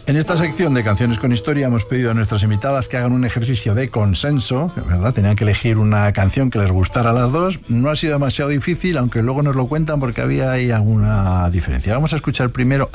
En esta sección de Canciones con Historia hemos pedido a nuestras invitadas que hagan un ejercicio de consenso, ¿verdad? Tenían que elegir una canción que les gustara a las dos. No ha sido demasiado difícil, aunque luego nos lo cuentan porque había ahí alguna diferencia. Vamos a escuchar primero